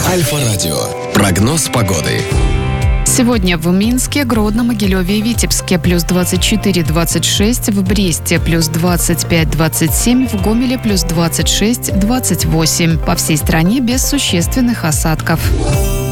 Альфа-радио. Прогноз погоды. Сегодня в Минске, Гродно, Могилеве и Витебске плюс 24-26, в Бресте плюс 25-27, в Гомеле плюс 26-28. По всей стране без существенных осадков.